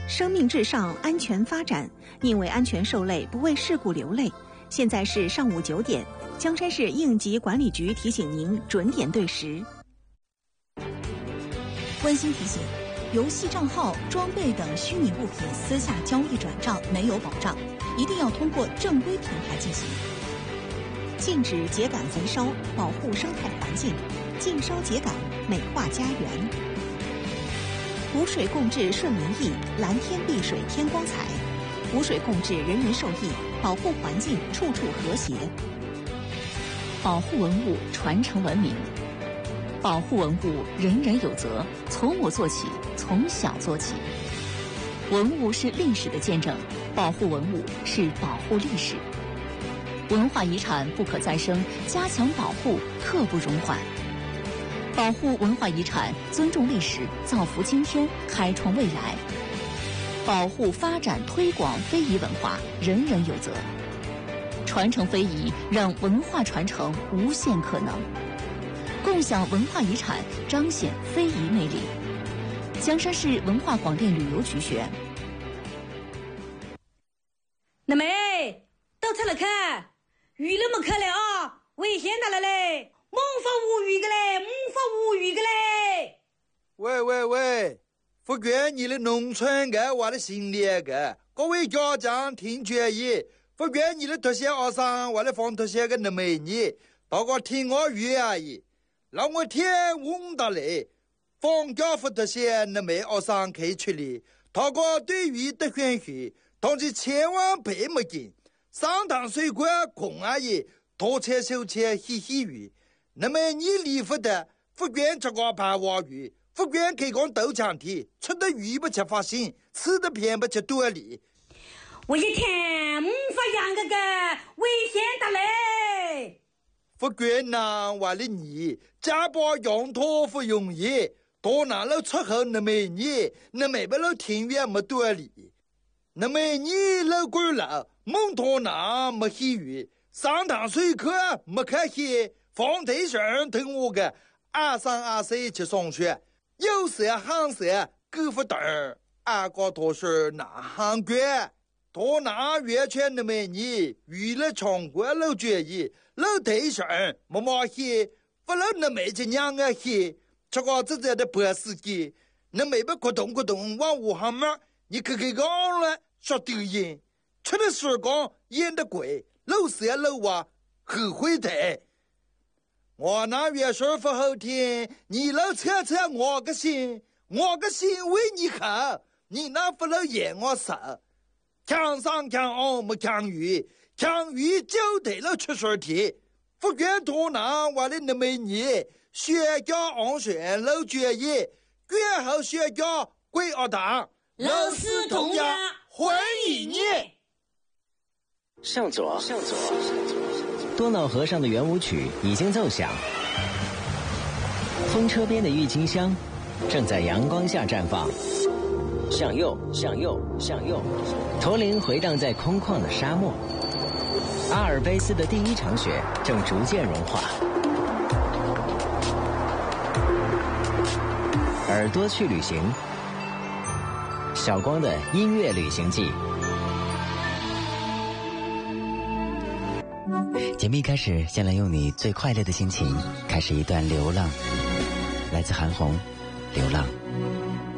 生命至上，安全发展。宁为安全受累，不为事故流泪。现在是上午9点，江山市应急管理局提醒您准点对时。 温馨提醒：游戏账号、装备等虚拟物品私下交易转账没有保障，一定要通过正规平台进行。禁止秸秆焚烧，保护生态环境；禁烧秸秆，美化家园。湖水共治顺民意，蓝天碧水天光彩。湖水共治人人受益，保护环境处处和谐。 保护文物，传承文明。保护文物，人人有责，从我做起，从小做起。文物是历史的见证，保护文物是保护历史。文化遗产不可再生，加强保护刻不容缓。保护文化遗产，尊重历史，造福今天，开创未来。保护、发展、推广非遗文化，人人有责。传承非遗，让文化传承无限可能。共享文化遗产，彰显非遗魅力。江山市文化广电旅游局宣。 那妹，到车了看，鱼都没看了啊，危险大了嘞！猛发无语的嘞，猛发无语的嘞！ 喂，福建你的农村的我的心里的，各位家长听决议，福建你的特些学生我的放特些个那美女，大家听我语而已，让我天问到嘞，放假福特些那美学生可以出来，大家对于的选许，但是千万别没劲，上堂水果空而已，多切手切嘻嘻语。那么你离福的福建这个盘话语，福建可以讲豆浆体，吃的鱼不吃发心，吃的偏不吃多里。 我一天发养个危险的嘞！ 福建呐，为了你，家把养托不容易，多拿了出口那么你，那没不了庭院没多里，那么你老官了，蒙托拿没喜语，上堂水课没开戏。房地产等我个2324去上学，有时行时够不等，俺个都是拿行官，多拿月圈的美女，娱乐场馆老决议，老地产没马戏，不老那没去娘个戏，这个自己的博司机，那没不咕咚咕咚往武汉嘛，你可讲了说抖音，吃的时光演的贵，老师老娃后悔的。我那月说不好听，你老扯扯我个心为你好，你那不能演我手，强上强下没强鱼，强鱼就得了出水题，福建多拿我的那么你，学校安全老决议，最后学校归学堂， 老师同样欢迎你。 向左。多瑙河上的圆舞曲已经奏响，风车边的郁金香正在阳光下绽放。向右，驼铃回荡在空旷的沙漠。阿尔卑斯的第一场雪正逐渐融化。耳朵去旅行，小光的音乐旅行记。节目一开始，先来用你最快乐的心情开始一段流浪，来自韩红，流浪。